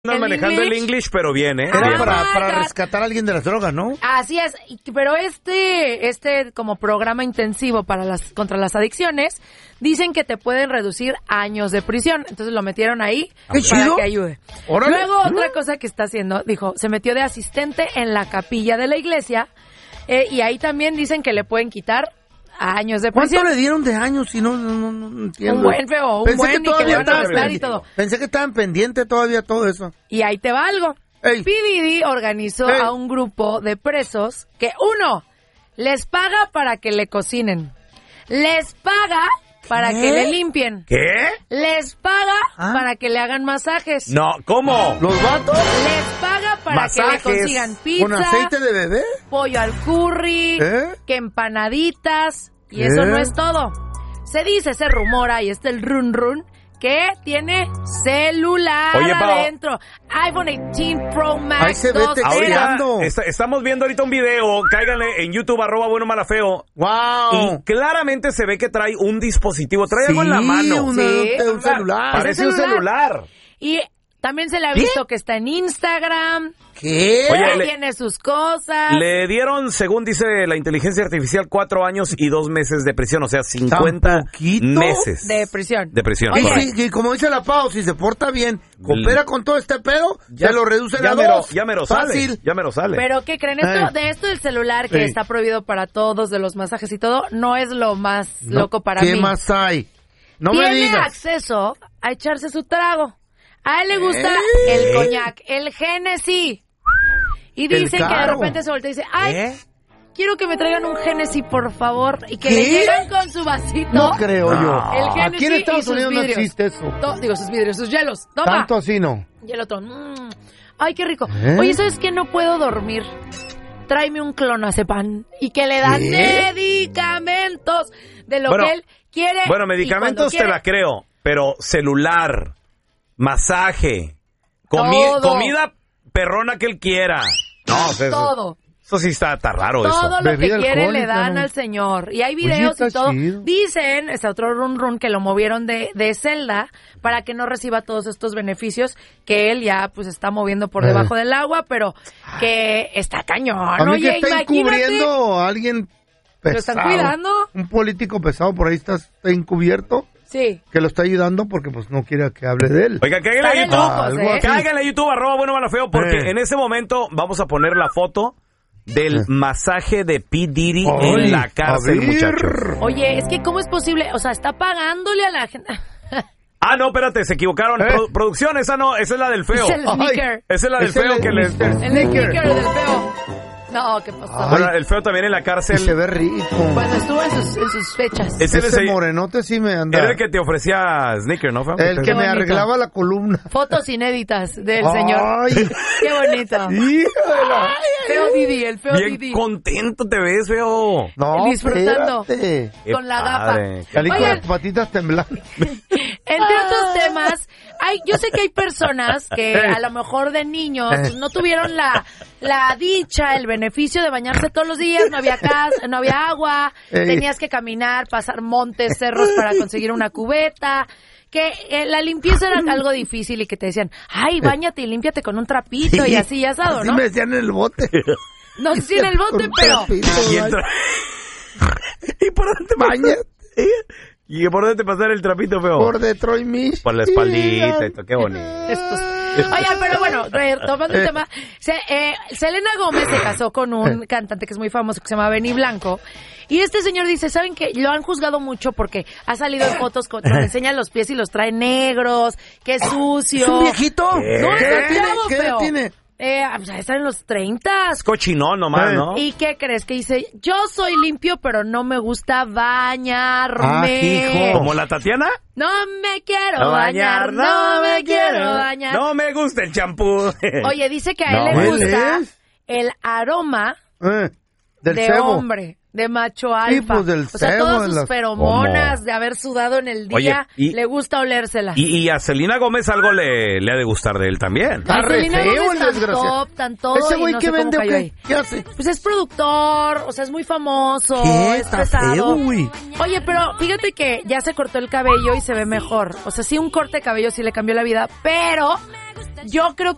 manejando el English, pero bien, ¿eh? Era para rescatar a alguien de las drogas, ¿no? Así es, pero este como programa intensivo contra las adicciones, dicen que te pueden reducir años de prisión. Entonces lo metieron ahí para que ayude. ¡Órale! Luego, otra cosa que está haciendo, dijo, se metió de asistente en la capilla de la iglesia, y ahí también dicen que le pueden quitar años de prisión. ¿Cuánto le dieron de años? Si no entiendo. Un buen feo, y que le van a gastar y todo. Pensé que estaban pendientes todavía todo eso. Y ahí te va algo. Ey. P. Diddy organizó a un grupo de presos que, uno, les paga para que le cocinen. Les paga para que le limpien. ¿Qué? Les paga para que le hagan masajes. No, ¿cómo? ¿Los vatos? Les paga para Masajes. que le consigan pizza. ¿Con aceite de bebé? Pollo al curry. Que empanaditas. Y eso no es todo. Se dice, se rumora, y está el run run, que tiene celular adentro. iPhone 18 Pro Max. Ahí se ve texteando. Estamos viendo ahorita un video. Cáiganle en YouTube, @buenomalafeo. ¡Wow! Y claramente se ve que trae un dispositivo. Trae algo en la mano. Un celular. Parece un celular. Y también se le ha visto que está en Instagram. ¿Qué? Oye, tiene sus cosas. Le dieron, según dice la inteligencia artificial, 4 años y 2 meses de prisión. O sea, 50 meses. De prisión. De prisión. Y como dice la Pau, si se porta bien, coopera con todo este pedo, se lo reducen a 2. Ya me lo sale. Ya me lo sale. Pero ¿qué creen? De esto del celular que está prohibido para todos, de los masajes y todo, no es lo más loco para mí. ¿Qué más hay? No me digas. Tiene acceso a echarse su trago. A él le gusta el coñac, el Genesis. Y dicen que de repente se voltea y dice, ay, quiero que me traigan un Genesis, por favor. Y que le llegan con su vasito. No creo yo. El Genesis. Aquí en Estados Unidos no existe eso. Sus vidrios, sus hielos. Toma. Tanto así no. Hielotón. Ay, qué rico. Oye, ¿sabes qué? No puedo dormir. Tráeme un clonazepam. Y que le dan medicamentos de lo que él quiere. Bueno, medicamentos te la creo. Pero celular, masaje, comida perrona que él quiera. No, todo. Eso sí está raro. Todo eso. lo que quiere le dan al señor. Y hay videos y todo. Chido. Dicen, otro run run, que lo movieron de celda para que no reciba todos estos beneficios que él ya pues está moviendo por debajo del agua, pero que está cañón. A mí Oye, que está encubriendo a alguien pesado. ¿Lo están cuidando? Un político pesado por ahí está encubierto. Sí. Que lo está ayudando porque pues no quiere que hable de él. Oiga, cáiganle a YouTube, @buenomalafeo, porque en ese momento vamos a poner la foto del masaje de P. Diddy en la cárcel, muchachos. Oye, es que ¿cómo es posible? O sea, está pagándole a la gente. No, espérate, se equivocaron. Producción, esa es la del feo. Es el sneaker. Esa es la del feo que les... El sneaker del feo. No, ¿qué pasó? Bueno, el feo también en la cárcel. Se ve rico. Cuando estuvo en sus fechas. Ese morenote sí me anda. Era el que te ofrecía sneaker, ¿no, feo? El que me arreglaba la columna. Fotos inéditas del señor. Qué bonito. Feo Diddy, el feo Diddy. Bien contento te ves, feo. No, disfrutando. Espérate. Con la gafa. Salí con las patitas temblando. Entre otros temas, yo sé que hay personas que a lo mejor de niños no tuvieron la dicha, el beneficio de bañarse todos los días, no había casa, no había agua, tenías que caminar, pasar montes, cerros para conseguir una cubeta, que la limpieza era algo difícil y que te decían, ay, báñate y límpiate con un trapito y así asado, ¿no? Así me decían en el bote. No sé si en el bote, pero... ¿Y por dónde bañas? ¿Y por dónde te pasar el trapito, feo? Por Detroit, Michigan. Por la espaldita, esto, qué bonito. Oye, pero bueno, tomando el tema, Selena Gómez se casó con un cantante que es muy famoso, que se llama Benny Blanco, y este señor dice, ¿saben qué? Lo han juzgado mucho porque ha salido en fotos donde enseña los pies y los trae negros, que es sucio. ¿Es un viejito? No, ¿Qué edad tiene? Está en los 30. Cochinón nomás, ¿no? ¿Y qué crees? Que dice, yo soy limpio, pero no me gusta bañarme. Hijo. ¿Como la Tatiana? No me quiero bañar, no me quiero bañar. No me gusta el champú. Oye, dice que a él le gusta el aroma del de cebo. Hombre, de macho alfa. Pues del o sea, cebo, todas sus feromonas de haber sudado en el día, Oye, le gusta olérselas. Y a Selena Gómez algo le ha de gustar de él también. Está re feo el desgraciado. Tan todo. ¿Ese güey no qué sé cómo vende o cayó qué? ahí. ¿Qué hace? Pues es productor, o sea, es muy famoso, ¿Qué? es Está pesado. feo, güey. Oye, pero fíjate que ya se cortó el cabello y se ve mejor. O sea, sí, un corte de cabello sí le cambió la vida, pero yo creo